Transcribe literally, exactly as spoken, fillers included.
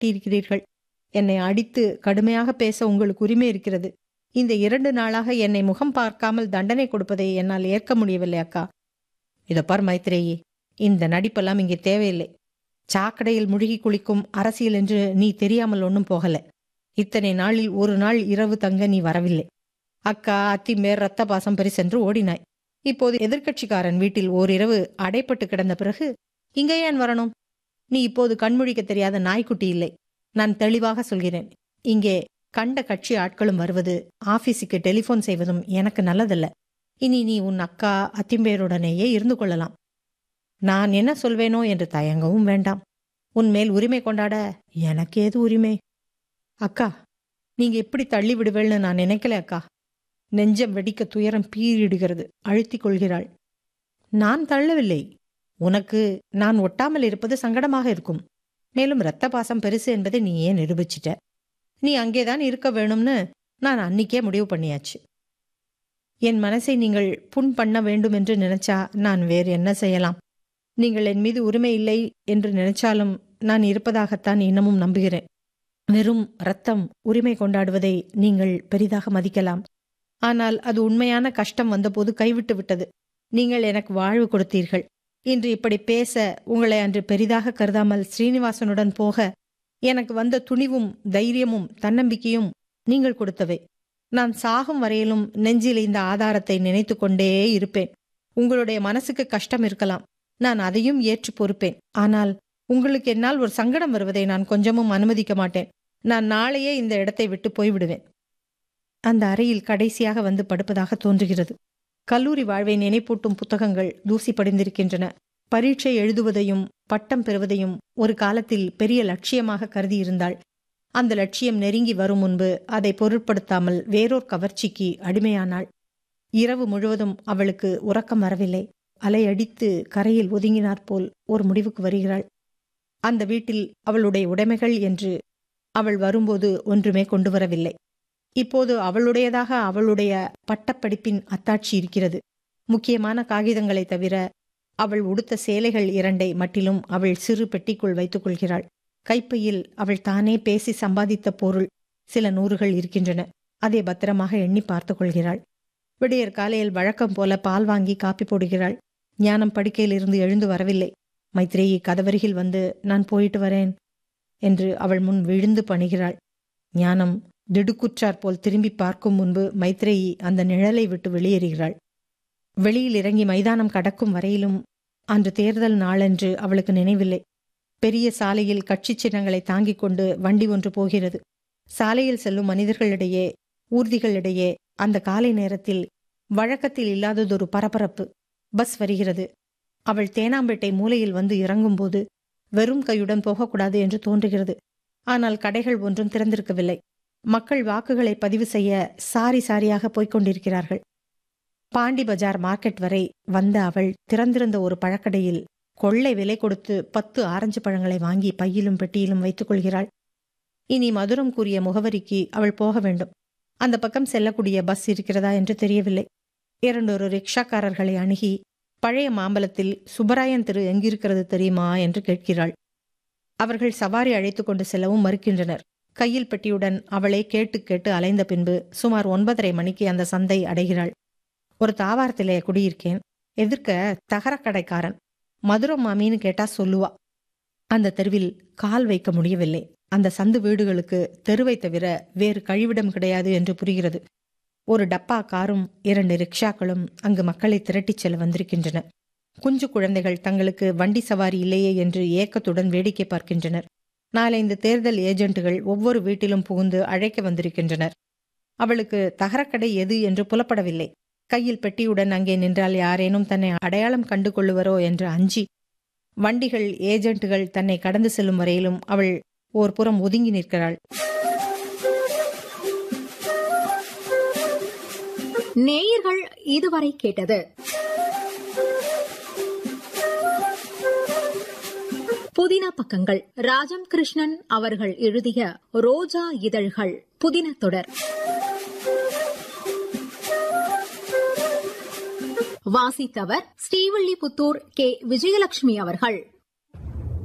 காட்டியிருக்கிறீர்கள். என்னை அடித்து கடுமையாக பேச உங்களுக்கு உரிமை இருக்கிறது. இந்த இரண்டு நாளாக என்னை முகம் பார்க்காமல் தண்டனை கொடுப்பதை என்னால் ஏற்க முடியவில்லை அக்கா. இதை பார் மைத்ரேயி, இந்த நடிப்பெல்லாம் இங்கே தேவையில்லை. சாக்கடையில் முழுகி குளிக்கும் அரசியல் என்று நீ தெரியாமல் ஒன்றும் போகல. இத்தனை நாளில் ஒரு நாள் இரவு தங்க நீ வரவில்லை. அக்கா அத்திமேர் ரத்த பாசம் பெரிசென்று ஓடினாய். இப்போது எதிர்க்கட்சிக்காரன் வீட்டில் ஓரிரவு அடைப்பட்டு கிடந்த பிறகு இங்கே ஏன் வரணும்? நீ இப்போது கண்முழிக்க தெரியாத நாய்க்குட்டி இல்லை. நான் தெளிவாக சொல்கிறேன். இங்கே கண்ட கட்சி ஆட்களும் வருவது, ஆபீஸுக்கு டெலிபோன் செய்வதும் எனக்கு நல்லதல்ல. இனி நீ உன் அக்கா அத்திம்பேருடனேயே இருந்து கொள்ளலாம். நான் என்ன சொல்வேனோ என்று தயங்கவும் வேண்டாம். உன்மேல் உரிமை கொண்டாட எனக்கு ஏது உரிமை? அக்கா, நீங்க இப்படி தள்ளி விடுவேள்னு நான் நினைக்கல அக்கா. நெஞ்சம் வெடிக்க துயரம் பீறிடுகிறது. அழுத்திக் கொள்கிறாள். நான் தள்ளவில்லை. உனக்கு நான் ஒட்டாமல் இருப்பது சங்கடமாக இருக்கும். மேலும் இரத்த பாசம் பெருசு என்பதை நீ ஏன் நிரூபிச்சிட்ட? நீ அங்கேதான் இருக்க வேணும்னு நான் அன்னிக்கே முடிவு பண்ணியாச்சு. என் மனசை நீங்கள் புண் பண்ண வேண்டும் என்று நினைச்சா நான் வேறு என்ன செய்யலாம்? நீங்கள் என் மீது உரிமை இல்லை என்று நினைச்சாலும் நான் இருப்பதாகத்தான் இன்னமும் நம்புகிறேன். வெறும் இரத்தம் உரிமை கொண்டாடுவதை நீங்கள் பெரிதாக மதிக்கலாம். ஆனால் அது உண்மையான கஷ்டம் வந்தபோது கைவிட்டு விட்டது. நீங்கள் எனக்கு வாழ்வு கொடுத்தீர்கள். இன்று இப்படி பேச உங்களை அன்று பெரிதாக கருதாமல் ஸ்ரீனிவாசனுடன் போக எனக்கு வந்த துணிவும் தைரியமும் தன்னம்பிக்கையும் நீங்கள் கொடுத்தவை. நான் சாகும் வரையிலும் நெஞ்சில் இந்த ஆதாரத்தை நினைத்து கொண்டே இருப்பேன். உங்களுடைய மனசுக்கு கஷ்டம் இருக்கலாம். நான் அதையும் ஏற்று பொறுப்பேன். ஆனால் உங்களுக்கு என்னால் ஒரு சங்கடம் வருவதை நான் கொஞ்சமும் அனுமதிக்க மாட்டேன். நான் நாளையே இந்த இடத்தை விட்டு போய்விடுவேன். அந்த அறையில் கடைசியாக வந்து படுப்பதாக தோன்றுகிறது. கல்லூரி வாழ்வை நினைப்பூட்டும் புத்தகங்கள் தூசி படிந்திருக்கின்றன. பரீட்சை எழுதுவதையும் பட்டம் பெறுவதையும் ஒரு காலத்தில் பெரிய லட்சியமாக கருதியிருந்தாள். அந்த லட்சியம் நெருங்கி வரும் முன்பு அதை பொருட்படுத்தாமல் வேறோர் கவர்ச்சிக்கு அடிமையானாள். இரவு முழுவதும் அவளுக்கு உறக்கம் வரவில்லை. அலையடித்து கரையில் ஒதுங்கினாற்போல் ஒரு முடிவுக்கு வருகிறாள். அந்த வீட்டில் அவளுடைய உடைமைகள் என்று அவள் வரும்போது ஒன்றுமே கொண்டு வரவில்லை. இப்போது அவளுடையதாக அவளுடைய பட்டப்படிப்பின் அத்தாட்சி இருக்கிறது. முக்கியமான காகிதங்களை தவிர அவள் உடுத்த சேலைகள் இரண்டை மட்டிலும் அவள் சிறு பெட்டிக்குள் வைத்துக் கொள்கிறாள். கைப்பையில் அவள் தானே பேசி சம்பாதித்த பொருள் சில நூறுகள் இருக்கின்றன. அதை பத்திரமாக எண்ணி பார்த்து கொள்கிறாள். விடியற் காலையில் வழக்கம் போல பால் வாங்கி காப்பி போடுகிறாள். ஞானம் படுக்கையிலிருந்து எழுந்து வரவில்லை. மைத்ரேயி கதவருகில் வந்து நான் போயிட்டு வரேன் என்று அவள் முன் விழுந்து பணிகிறாள். ஞானம் திடுக்குற்றாற் போல் திரும்பி பார்க்கும் முன்பு மைத்ரேயி அந்த நிழலை விட்டு வெளியேறுகிறாள். வெளியில் இறங்கி மைதானம் கடக்கும் வரையிலும் அன்று தேர்தல் நாளென்று அவளுக்கு நினைவில்லை. பெரிய சாலையில் கட்சி சின்னங்களை தாங்கிக் கொண்டு வண்டி ஒன்று போகிறது. சாலையில் செல்லும் மனிதர்களிடையே ஊர்திகளிடையே அந்த காலை நேரத்தில் வழக்கத்தில் இல்லாததொரு பரபரப்பு. பஸ் வருகிறது. அவள் தேனாம்பேட்டை மூலையில் வந்து இறங்கும்போது வெறும் கையுடன் போகக்கூடாது என்று தோன்றுகிறது. ஆனால் கடைகள் ஒன்றும் திறந்திருக்கவில்லை. மக்கள் வாக்குகளை பதிவு செய்ய சாரி சாரியாக போய்க் கொண்டிருக்கிறார்கள். பாண்டி பஜார் மார்க்கெட் வரை வந்த அவள் திறந்திருந்த ஒரு பழக்கடையில் கொள்ளை விலை கொடுத்து பத்து ஆரஞ்சு பழங்களை வாங்கி பையிலும் பெட்டியிலும் வைத்துக் கொள்கிறாள். இனி மதுரம் கூறிய முகவரிக்கு அவள் போக வேண்டும். அந்த பக்கம் செல்லக்கூடிய பஸ் இருக்கிறதா என்று தெரியவில்லை. இரண்டொரு ரிக்ஷாக்காரர்களை அணுகி பழைய மாம்பலத்தில் சுப்பராயன் தெரு எங்கிருக்கிறது தெரியுமா என்று கேட்கிறாள். அவர்கள் சவாரி அழைத்து கொண்டு செல்லவும் மறுக்கின்றனர். கையில் பெட்டியுடன் அவளை கேட்டு கேட்டு அலைந்த பின்பு சுமார் ஒன்பதரை மணிக்கு அந்த சந்தை அடைகிறாள். ஒரு தாவாரத்திலே குடியிருக்கேன். எதிர்க்க தகரக்கடைக்காரன் மதுரம் மாமின்னு கேட்டா சொல்லுவா. அந்த தெருவில் கால் வைக்க முடியவில்லை. அந்த சந்து வீடுகளுக்கு தெருவை தவிர வேறு கழிவிடம் கிடையாது என்று புரிகிறது. ஒரு டப்பா காரும் இரண்டு ரிக்ஷாக்களும் அங்கு மக்களை திரட்டிச் செல்ல வந்திருக்கின்றன. குஞ்சு குழந்தைகள் தங்களுக்கு வண்டி சவாரி இல்லையே என்று ஏக்கத்துடன் வேடிக்கை பார்க்கின்றனர். நாலைந்து தேர்தல் ஏஜென்ட்டுகள் ஒவ்வொரு வீட்டிலும் புகுந்து அழைக்க வந்திருக்கின்றனர். அவளுக்கு தகரக்கடை எது என்று புலப்படவில்லை. கையில் பெட்டியுடன் அங்கே நின்றால் யாரேனும் தன்னை அடையாளம் கண்டு கொள்ளுவரோ என்று அஞ்சி வண்டிகள் ஏஜென்ட்டுகள் தன்னை கடந்து செல்லும் வரையிலும் அவள் ஓர் புறம் ஒதுங்கி நிற்கிறாள். நேயர்கள் இதுவரை கேட்டது புதின பக்கங்கள். ராஜம் கிருஷ்ணன் அவர்கள் எழுதிய ரோஜா இதழ்கள் புதின தொடர். வாசித்தவர் ஸ்ரீவில்லிபுத்தூர் கே விஜயலட்சுமி அவர்கள்.